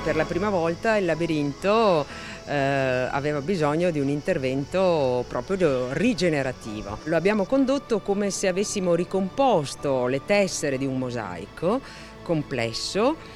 per la prima volta il labirinto aveva bisogno di un intervento proprio rigenerativo. Lo abbiamo condotto come se avessimo ricomposto le tessere di un mosaico complesso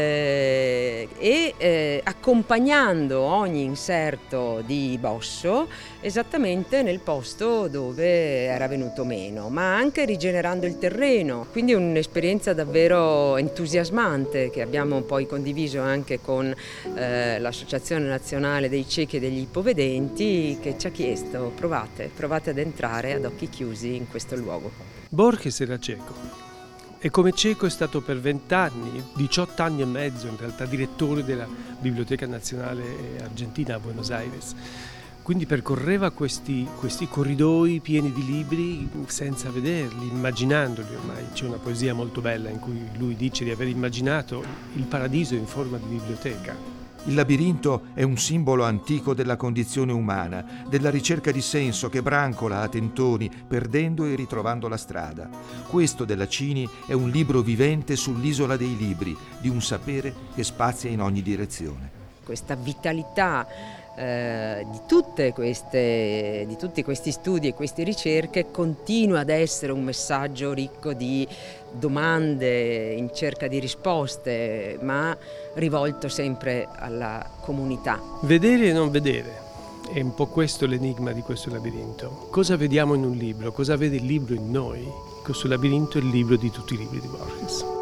accompagnando ogni inserto di Bosso esattamente nel posto dove era venuto meno, ma anche rigenerando il terreno. Quindi un'esperienza davvero entusiasmante che abbiamo poi condiviso anche con l'Associazione Nazionale dei Ciechi e degli Ipovedenti, che ci ha chiesto provate ad entrare ad occhi chiusi in questo luogo. Borges era cieco. E come cieco è stato per 20 anni, 18 anni e mezzo in realtà, direttore della Biblioteca Nazionale Argentina a Buenos Aires. Quindi percorreva questi corridoi pieni di libri senza vederli, immaginandoli ormai. C'è una poesia molto bella in cui lui dice di aver immaginato il paradiso in forma di biblioteca. Il labirinto è un simbolo antico della condizione umana, della ricerca di senso che brancola a tentoni, perdendo e ritrovando la strada. Questo della Cini è un libro vivente sull'isola dei libri, di un sapere che spazia in ogni direzione. Questa vitalità di tutti questi studi e queste ricerche continua ad essere un messaggio ricco di domande in cerca di risposte, ma rivolto sempre alla comunità. Vedere e non vedere. È un po' questo l'enigma di questo labirinto. Cosa vediamo in un libro? Cosa vede il libro in noi? Questo labirinto è il libro di tutti i libri di Borges.